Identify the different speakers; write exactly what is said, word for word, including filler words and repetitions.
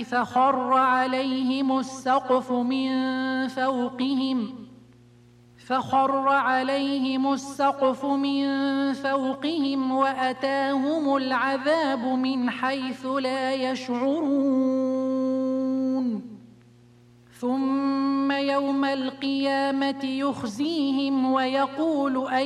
Speaker 1: فخر عليهم السقف من فوقهم فخر عليهم السقف من فوقهم وأتاهم العذاب من حيث لا يشعرون ثم يوم القيامة يخزيهم ويقول أين